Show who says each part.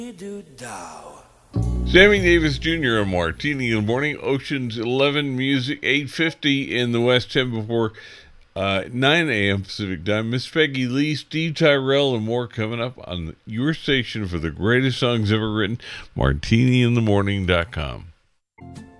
Speaker 1: Sammy Davis Jr. and Martini in the morning. Ocean's 11 music, 8:50 in the West, 10 before 9 a.m. Pacific time. Miss Peggy Lee, Steve Tyrell, and more coming up on your station for the greatest songs ever written. MartiniInTheMorning.com.